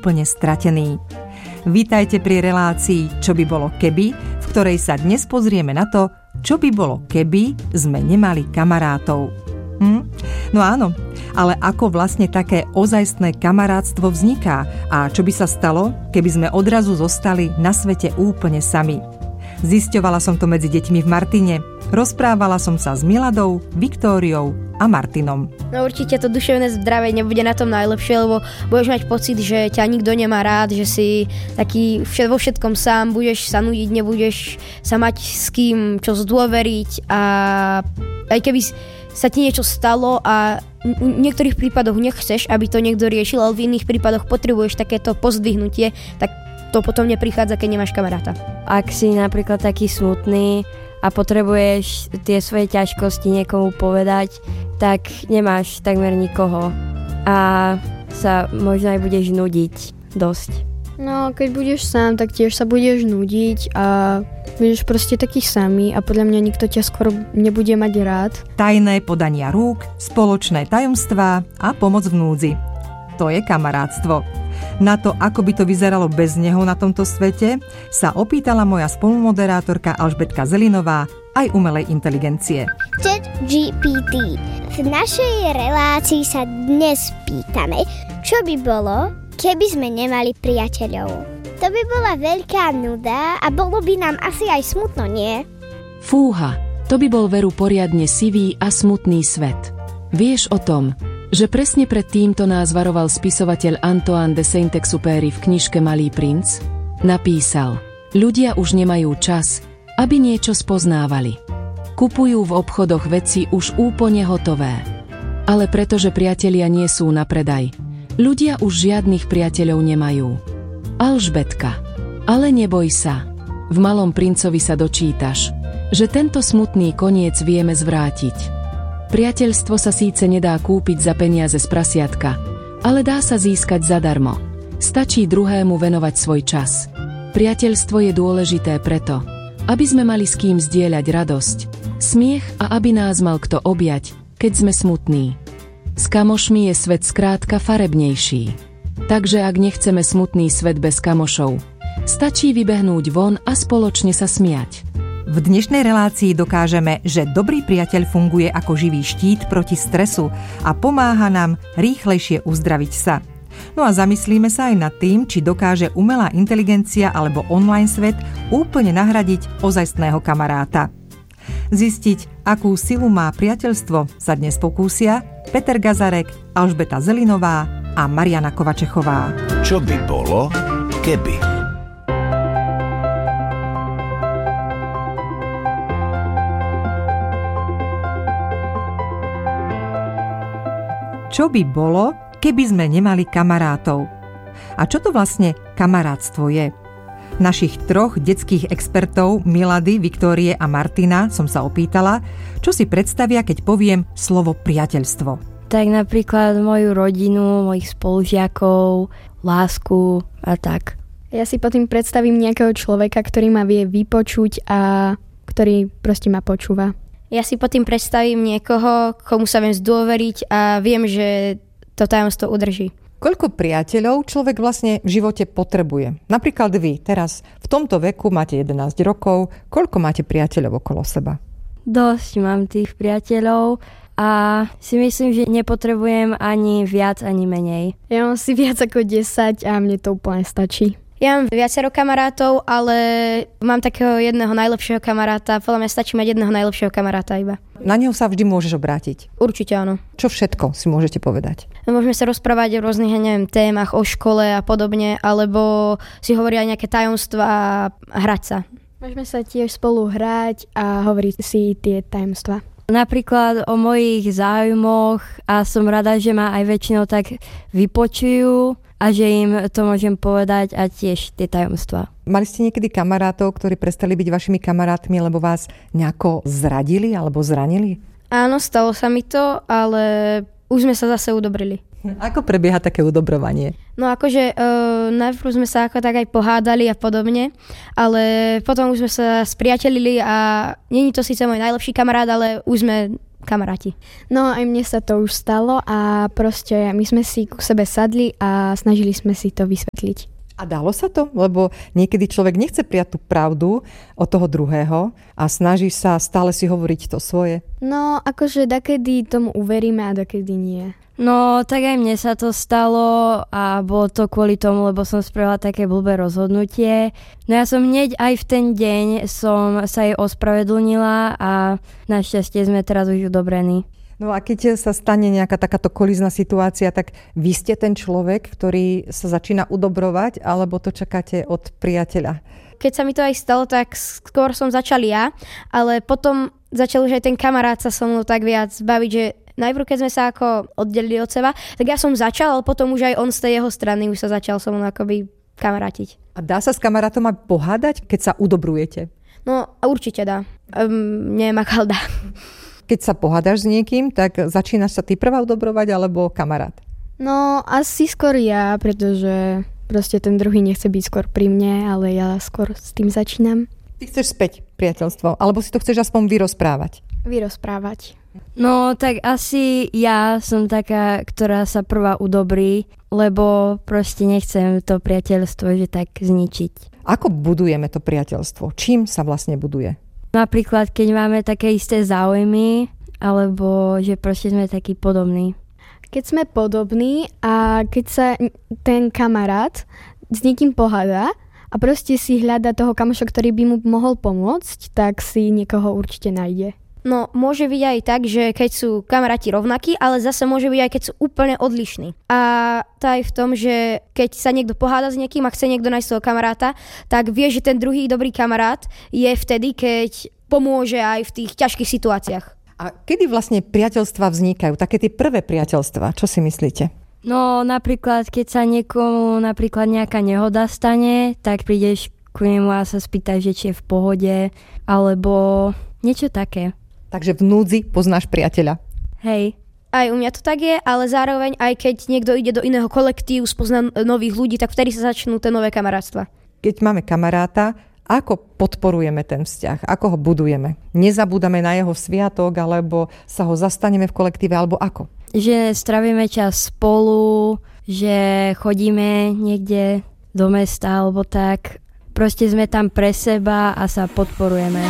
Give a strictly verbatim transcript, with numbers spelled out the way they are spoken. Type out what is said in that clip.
úplne stratený. Vítajte pri relácii Čo by bolo keby, v ktorej sa dnes pozrieme na to, čo by bolo keby sme nemali kamarátov. Hm? No áno, ale ako vlastne také ozajstné kamarátstvo vzniká a čo by sa stalo, keby sme odrazu zostali na svete úplne sami? Zisťovala som to medzi deťmi v Martine. Rozprávala som sa s Miladou, Viktóriou a Martinom. No určite to duševné zdravie nebude na tom najlepšie, lebo budeš mať pocit, že ťa nikto nemá rád, že si taký vo všetkom sám, budeš sa nudiť, nebudeš sa mať s kým čo zdôveriť a aj keby sa ti niečo stalo a v niektorých prípadoch nechceš, aby to niekto riešil, ale v iných prípadoch potrebuješ takéto pozdvihnutie, tak to potom neprichádza, keď nemáš kamaráta. Ak si napríklad taký smutný a potrebuješ tie svoje ťažkosti niekomu povedať, tak nemáš takmer nikoho a sa možno aj budeš nudiť dosť. No, keď budeš sám, tak tiež sa budeš nudiť a budeš proste taký samý a podľa mňa nikto ťa skoro nebude mať rád. Tajné podania rúk, spoločné tajomstvá a pomoc v núdzi. To je kamarátstvo. Na to, ako by to vyzeralo bez neho na tomto svete, sa opýtala moja spolumoderátorka Alžbetka Zelinová aj umelej inteligencie. ChatGPT. V našej relácii sa dnes pýtame, čo by bolo, keby sme nemali priateľov. To by bola veľká nuda a bolo by nám asi aj smutno, nie? Fúha, to by bol veru poriadne sivý a smutný svet. Vieš o tom, že presne pred týmto nás varoval spisovateľ Antoine de Saint-Exupéry v knižke Malý princ? Napísal: ľudia už nemajú čas, aby niečo spoznávali. Kupujú v obchodoch veci už úplne hotové. Ale pretože priatelia nie sú na predaj, ľudia už žiadnych priateľov nemajú. Alžbetka, ale neboj sa. V Malom princovi sa dočítaš, že tento smutný koniec vieme zvrátiť. Priateľstvo sa síce nedá kúpiť za peniaze z prasiatka, ale dá sa získať zadarmo. Stačí druhému venovať svoj čas. Priateľstvo je dôležité preto, aby sme mali s kým zdieľať radosť, smiech a aby nás mal kto objať, keď sme smutní. S kamošmi je svet skrátka farebnejší. Takže ak nechceme smutný svet bez kamošov, stačí vybehnúť von a spoločne sa smiať. V dnešnej relácii dokážeme, že dobrý priateľ funguje ako živý štít proti stresu a pomáha nám rýchlejšie uzdraviť sa. No a zamyslíme sa aj nad tým, či dokáže umelá inteligencia alebo online svet úplne nahradiť ozajstného kamaráta. Zistiť, akú silu má priateľstvo, sa dnes pokúsia Peter Gazarek, Alžbeta Zelinová a Mariana Kovačechová. Čo by bolo, keby? Čo by bolo, keby sme nemali kamarátov? A čo to vlastne kamarátstvo je? Našich troch detských expertov, Milady, Viktórie a Martina, som sa opýtala, čo si predstavia, keď poviem slovo priateľstvo. Tak napríklad moju rodinu, mojich spolužiakov, lásku a tak. Ja si potom predstavím nejakého človeka, ktorý ma vie vypočuť a ktorý proste ma počúva. Ja si potom predstavím niekoho, komu sa viem zdôveriť a viem, že to tajomstvo udrží. Koľko priateľov človek vlastne v živote potrebuje? Napríklad vy teraz v tomto veku máte jedenásť rokov. Koľko máte priateľov okolo seba? Dosť mám tých priateľov a si myslím, že nepotrebujem ani viac, ani menej. Ja mám si viac ako desať a mne to úplne stačí. Ja mám viacero kamarátov, ale mám takého jedného najlepšieho kamaráta. Podľa mňa stačí mať jedného najlepšieho kamaráta iba. Na neho sa vždy môžeš obrátiť? Určite áno. Čo všetko si môžete povedať? Môžeme sa rozprávať o rôznych, neviem, témach, o škole a podobne, alebo si hovoriť aj nejaké tajomstvá a hrať sa. Môžeme sa tiež spolu hrať a hovoriť si tie tajomstvá. Napríklad o mojich záujmoch a som rada, že ma aj väčšinou tak vypočujú a že im to môžem povedať a tiež tie tajomstvá. Mali ste niekedy kamarátov, ktorí prestali byť vašimi kamarátmi, lebo vás nejako zradili alebo zranili? Áno, stalo sa mi to, ale už sme sa zase udobrili. Ako prebieha také udobrovanie? No akože e, najprv sme sa ako tak aj pohádali a podobne, ale potom už sme sa spriatelili a není to síce môj najlepší kamarát, ale už sme kamaráti. No aj mne sa to už stalo a proste my sme si ku sebe sadli a snažili sme si to vysvetliť. A dalo sa to? Lebo niekedy človek nechce prijať tú pravdu od toho druhého a snaží sa stále si hovoriť to svoje. No akože dakedy tomu uveríme a dakedy nie. No, tak aj mne sa to stalo a bolo to kvôli tomu, lebo som spravila také blbé rozhodnutie. No ja som hneď aj v ten deň som sa jej ospravedlnila a našťastie sme teraz už udobrení. No a keď sa stane nejaká takáto kolízna situácia, tak vy ste ten človek, ktorý sa začína udobrovať, alebo to čakáte od priateľa? Keď sa mi to aj stalo, tak skôr som začal ja, ale potom začal už aj ten kamarát sa so mnou tak viac baviť, že najprv, keď sme sa ako oddelili od seba, tak ja som začal, ale potom už aj on z tej jeho strany už sa začal so mnou akoby kamarátiť. A dá sa s kamarátom aj pohádať, keď sa udobrujete? No, určite dá. Um, neviem, ak dá. Keď sa pohádaš s niekým, tak začínaš sa ty prvá udobrovať alebo kamarát? No, asi skôr ja, pretože proste ten druhý nechce byť skôr pri mne, ale ja skôr s tým začínam. Ty chceš späť priateľstvo, alebo si to chceš aspoň vyrozprávať? Vyrozprávať. No, tak asi ja som taká, ktorá sa prvá udobrí, lebo proste nechcem to priateľstvo, že tak zničiť. Ako budujeme to priateľstvo? Čím sa vlastne buduje? Napríklad, keď máme také isté záujmy, alebo že proste sme takí podobní. Keď sme podobní a keď sa ten kamarát s niekým pohádá a proste si hľada toho kamoša, ktorý by mu mohol pomôcť, tak si niekoho určite nájde. No, môže byť aj tak, že keď sú kamaráti rovnakí, ale zase môže byť aj keď sú úplne odlišní. A to aj v tom, že keď sa niekto poháda s niekým a chce niekto nájsť svojho kamaráta, tak vie, že ten druhý dobrý kamarát je vtedy, keď pomôže aj v tých ťažkých situáciách. A kedy vlastne priateľstvá vznikajú? Také tie prvé priateľstvá, čo si myslíte? No, napríklad, keď sa niekomu napríklad nejaká nehoda stane, tak prídeš ku nemu a sa spýtaš, že či je v pohode, alebo niečo také. Takže v núdzi poznáš priateľa. Hej. Aj u mňa to tak je, ale zároveň aj keď niekto ide do iného kolektívu, spozná nových ľudí, tak vtedy sa začnú tie nové kamarátstva. Keď máme kamaráta, ako podporujeme ten vzťah? Ako ho budujeme? Nezabúdame na jeho sviatok, alebo sa ho zastaneme v kolektíve, alebo ako? Že strávime čas spolu, že chodíme niekde do mesta, alebo tak. Proste sme tam pre seba a sa podporujeme.